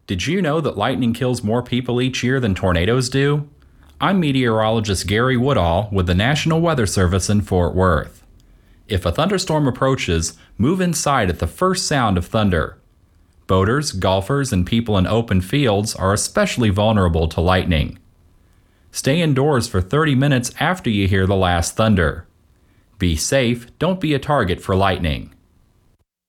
Did you know that lightning kills more people each year than tornadoes do? I'm meteorologist Gary Woodall with the National Weather Service in Fort Worth. If a thunderstorm approaches, move inside at the first sound of thunder. Boaters, golfers, and people in open fields are especially vulnerable to lightning. Stay indoors for 30 minutes after you hear the last thunder. Be safe, don't be a target for lightning.